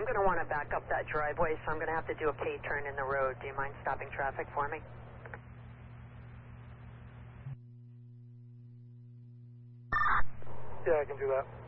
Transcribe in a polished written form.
going to want to back up that driveway, so I'm going to have to do a K-turn in the road. Do you mind stopping traffic for me? Yeah, I can do that.